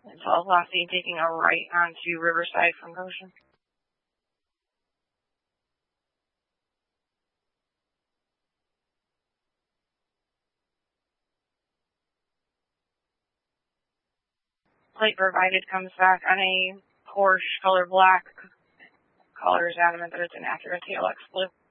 12 Lassie taking a right onto Riverside from Goshen. Plate provided comes back on a Porsche color black. Caller is adamant that it's an Acura TLX blue.